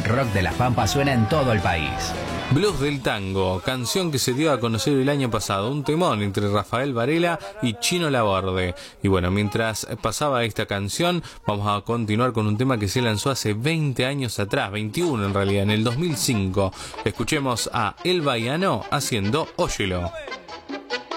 rock de La Pampa suena en todo el país. Blues del Tango, canción que se dio a conocer el año pasado, un temón entre Rafael Varela y Chino Laborde. Y bueno, mientras pasaba esta canción, vamos a continuar con un tema que se lanzó hace 20 años atrás, 21 en realidad, en el 2005. Escuchemos a El Baiano haciendo Óyelo.